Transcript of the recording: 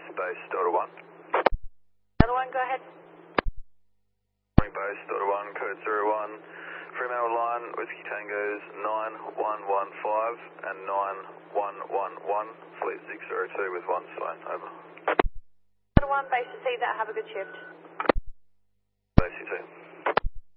base Delta 1. Delta 1, go ahead. Morning base Delta 1, code 01. Fremantle line, Whiskey Tango's 9115 and 9111, fleet 602 with 1 sign, over. Delta 1, base to see that, have a good shift. Base you too.